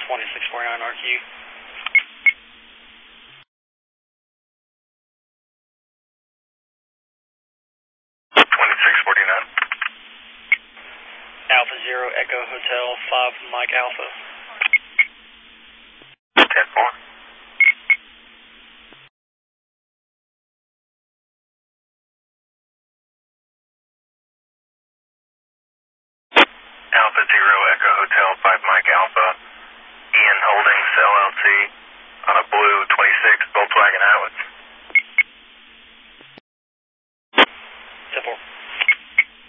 2649 RQ. 2649. Alpha Zero Echo Hotel 5 Mike Alpha. 10-4. Alpha Zero Echo Hotel 5